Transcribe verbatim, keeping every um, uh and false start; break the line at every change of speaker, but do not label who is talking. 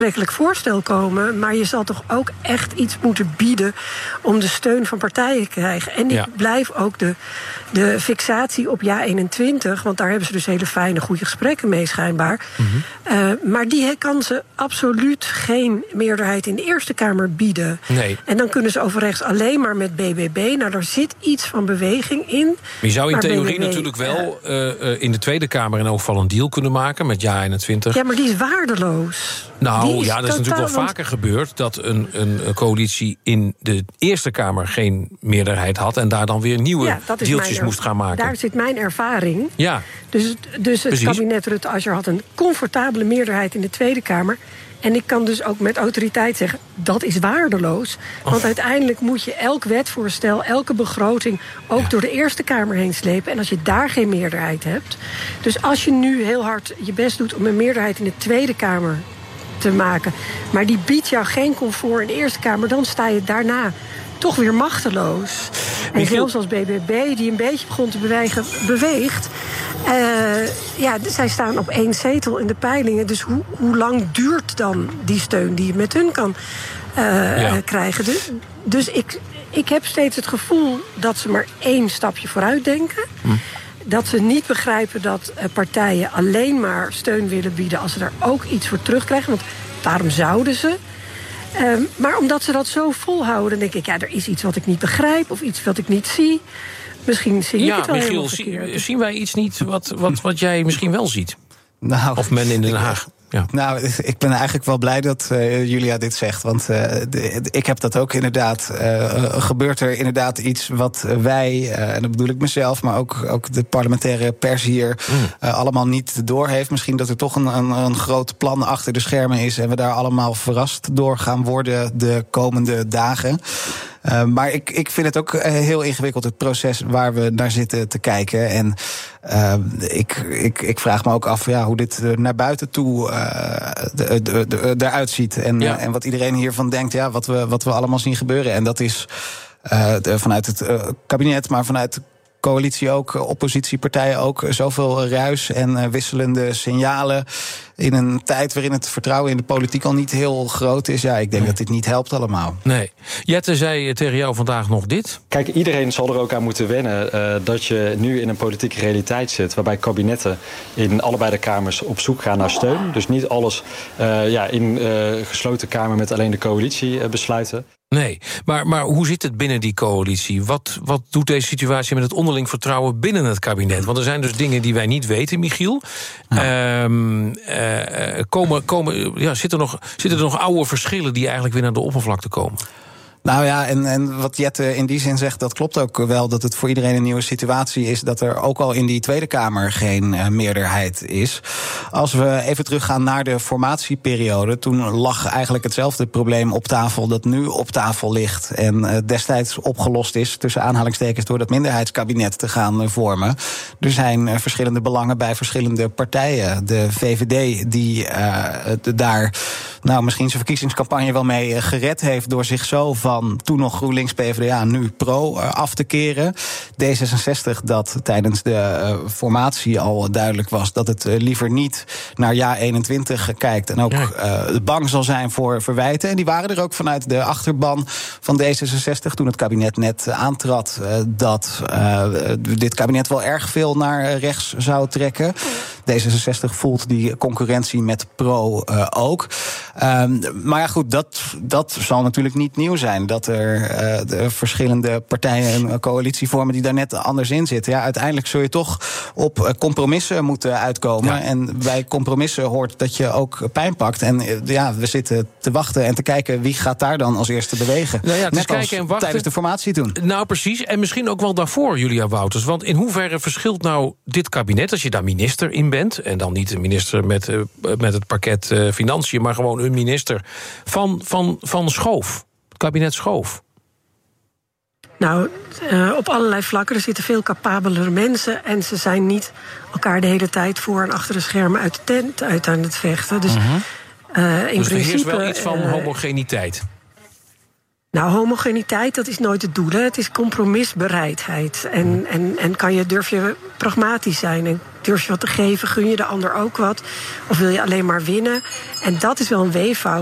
voorstel komen, maar je zal toch ook echt iets moeten bieden om de steun van partijen te krijgen. En ik ja. blijf ook de, de fixatie op ja eenentwintig, want daar hebben ze dus hele fijne, goede gesprekken mee schijnbaar. Mm-hmm. Uh, maar die kan ze absoluut geen meerderheid in de Eerste Kamer bieden.
Nee.
En dan kunnen ze overrechts alleen maar met B B B. Nou, daar zit iets van beweging in.
Maar je zou in theorie
B B B,
natuurlijk wel uh, uh, in de Tweede Kamer in elk geval een deal kunnen maken met ja eenentwintig.
Ja, maar die is waardeloos.
Nou
is
ja, dat is natuurlijk wel
want...
vaker gebeurd dat een, een coalitie in de Eerste Kamer geen meerderheid had en daar dan weer nieuwe
ja,
deeltjes
er...
moest gaan maken.
Daar zit mijn ervaring.
Ja.
Dus, dus het
Precies.
kabinet Rutte-Asscher had een comfortabele meerderheid in de Tweede Kamer. En ik kan dus ook met autoriteit zeggen, dat is waardeloos. Want oh. uiteindelijk moet je elk wetvoorstel, elke begroting ook ja. door de Eerste Kamer heen slepen. En als je daar geen meerderheid hebt. Dus als je nu heel hard je best doet om een meerderheid in de Tweede Kamer te maken, maar die biedt jou geen comfort in de Eerste Kamer, dan sta je daarna toch weer machteloos. En
Michiel...
zelfs als B B B, die een beetje begon te bewegen, beweegt. Uh, ja, zij staan op één zetel in de peilingen. Dus hoe, hoe lang duurt dan die steun die je met hun kan uh, ja. krijgen? Dus, dus ik, ik heb steeds het gevoel dat ze maar één stapje vooruit denken. Hm. Dat ze niet begrijpen dat uh, partijen alleen maar steun willen bieden als ze daar ook iets voor terugkrijgen. Want daarom zouden ze. Um, maar omdat ze dat zo volhouden, dan denk ik, ja, er is iets wat ik niet begrijp of iets wat ik niet zie. Misschien zie ik
ja,
het wel
Michiel,
helemaal verkeerd.
Zien, zien wij iets niet wat, wat, wat jij misschien wel ziet?
Nou,
of men in Den Haag? Ja.
Nou, ik ben eigenlijk wel blij dat uh, Julia dit zegt. Want uh, de, ik heb dat ook inderdaad. Uh, gebeurt er inderdaad iets wat wij, uh, en dat bedoel ik mezelf, maar ook, ook de parlementaire pers hier mm. uh, allemaal niet doorheeft. Misschien dat er toch een, een, een groot plan achter de schermen is en we daar allemaal verrast door gaan worden de komende dagen. Uh, maar ik, ik vind het ook uh, heel ingewikkeld, het proces waar we naar zitten te kijken. En uh, ik, ik, ik vraag me ook af ja, hoe dit uh, naar buiten toe uh, de, de, de, eruit ziet. En, ja. uh, en wat iedereen hiervan denkt, ja, wat we, wat we allemaal zien gebeuren. En dat is uh, de, vanuit het uh, kabinet, maar vanuit de coalitie ook, oppositiepartijen ook, zoveel ruis en uh, wisselende signalen in een tijd waarin het vertrouwen in de politiek al niet heel groot is. Ja, ik denk nee. dat dit niet helpt allemaal.
Nee. Jette zei tegen jou vandaag nog dit.
Kijk, iedereen zal er ook aan moeten wennen uh, dat je nu in een politieke realiteit zit waarbij kabinetten in allebei de kamers op zoek gaan naar steun. Dus niet alles uh, ja, in uh, gesloten kamer met alleen de coalitie uh, besluiten.
Nee, maar, maar hoe zit het binnen die coalitie? Wat, wat doet deze situatie met het onderling vertrouwen binnen het kabinet? Want er zijn dus dingen die wij niet weten, Michiel. Ja. Um, uh, komen, komen, ja, zitten, er nog, zitten er nog oude verschillen die eigenlijk weer naar de oppervlakte komen?
Nou ja, en, en wat Jette in die zin zegt, dat klopt ook wel, dat het voor iedereen een nieuwe situatie is, dat er ook al in die Tweede Kamer geen uh, meerderheid is. Als we even teruggaan naar de formatieperiode, toen lag eigenlijk hetzelfde probleem op tafel dat nu op tafel ligt en uh, destijds opgelost is, tussen aanhalingstekens, door dat minderheidskabinet te gaan uh, vormen. Er zijn uh, verschillende belangen bij verschillende partijen. De V V D die uh, de, daar nou misschien zijn verkiezingscampagne wel mee uh, gered heeft door zich zo van van toen nog GroenLinks, P v d A, nu Pro uh, af te keren. D zesenzestig dat tijdens de uh, formatie al duidelijk was dat het uh, liever niet naar ja eenentwintig kijkt en ook uh, bang zal zijn voor verwijten. En die waren er ook vanuit de achterban van D zesenzestig toen het kabinet net aantrad uh, dat uh, dit kabinet wel erg veel naar rechts zou trekken. D zesenzestig voelt die concurrentie met Pro uh, ook. Um, maar ja goed, dat, dat zal natuurlijk niet nieuw zijn. Dat er uh, de verschillende partijen een coalitie vormen die daar net anders in zitten. Ja, uiteindelijk zul je toch op uh, compromissen moeten uitkomen. Ja. En bij compromissen hoort dat je ook pijn pakt. En uh, ja, we zitten te wachten en te kijken wie gaat daar dan als eerste bewegen.
Nou ja,
net
kijken en wachten
tijdens de formatie toen.
Nou precies, en misschien ook wel daarvoor, Julia Wouters. Want in hoeverre verschilt nou dit kabinet, als je daar minister in bent, en dan niet een minister met, uh, met het pakket uh, Financiën, maar gewoon een minister van, van, van Schoof. Kabinet Schoof?
Nou, uh, op allerlei vlakken. Er zitten veel capabelere mensen en ze zijn niet elkaar de hele tijd voor en achter de schermen uit de tent uit aan het vechten. Dus, uh, in
dus er
principe,
heerst wel iets van
uh,
homogeniteit.
Nou, homogeniteit, dat is nooit het doel. Hè. Het is compromisbereidheid. En, en, en kan je, durf je pragmatisch zijn en durf je wat te geven, gun je de ander ook wat? Of wil je alleen maar winnen? En dat is wel een weeffout.